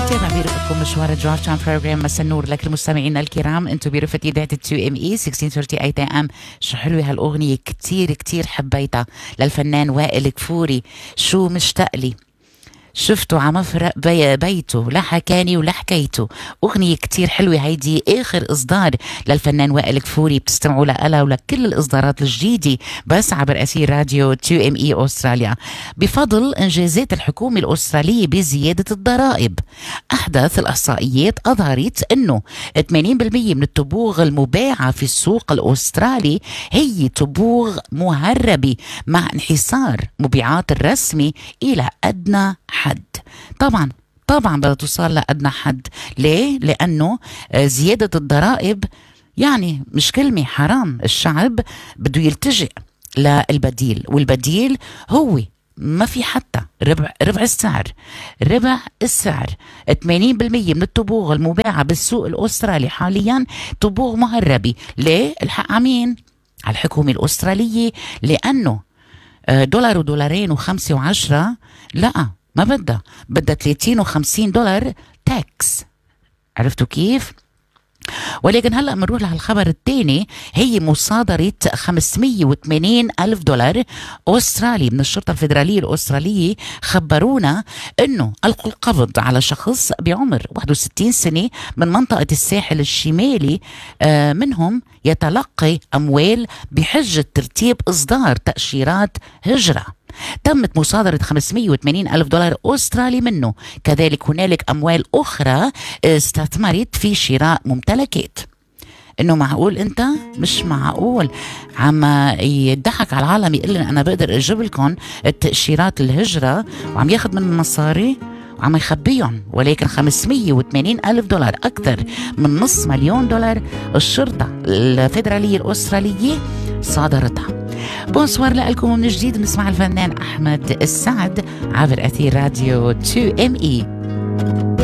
نتابع برفقكم مشوار درايف تايم بروجرام. مساء النور لك المستمعين الكرام، انتم برفقة اذاعة 2ME 1638 AM. شو حلوة هالاغنية، كتير كتير حبيتها للفنان وائل كفوري. شو مشتاق لي، شفته عم افرق بيته، لا حكاني ولا حكيته. اغنية كتير حلوة هيدي، اخر اصدار للفنان وائل كفوري، بتستمعوا لها ولكل الاصدارات الجديدة بس عبر اثير راديو 2ME استراليا. بفضل انجازات الحكومة الاسترالية بزيادة الضرائب، احدث الاحصائيات اظهرت انه 80% من التبوغ المباعة في السوق الاسترالي هي تبوغ مهربة، مع انحسار مبيعات الرسمي الى ادنى حد. طبعا بدها توصل لأدنى حد. ليه؟ لأنه زيادة الضرائب يعني مش كلمة حرام. الشعب بده يلتجئ للبديل، والبديل هو ما في حتى ربع السعر. 80% من التبوغ المباعة بالسوق الأسترالي حاليا تبوغ مهربي. ليه؟ الحق عمين على الحكومة الأسترالية، لأنه دولار ودولارين و5 و10 لا، ما بدها 30 و50 دولار تاكس. عرفتوا كيف؟ ولكن هلأ منروح لهالخبر الثاني. هي مصادرة 580 ألف دولار أسترالي من الشرطة الفيدرالية الأسترالية. خبرونا أنه ألقوا القبض على شخص بعمر 61 سنة من منطقة الساحل الشمالي، منهم يتلقي أموال بحجة ترتيب إصدار تأشيرات هجرة. تمت مصادرة 580 ألف دولار أسترالي منه. كذلك هنالك أموال أخرى استثمرت في شراء ممتلكات. إنه معقول؟ أنت مش معقول عم يضحك على العالم، يقول لنا أنا بقدر أجيب لكم التأشيرات الهجرة، وعم ياخد من المصاري وعم يخبيهم. ولكن 580 ألف دولار، أكثر من $500,000، الشرطة الفيدرالية الأسترالية صادرتها. بونسوار لكم من جديد. نسمع الفنان أحمد السعد عبر أثير راديو 2ME.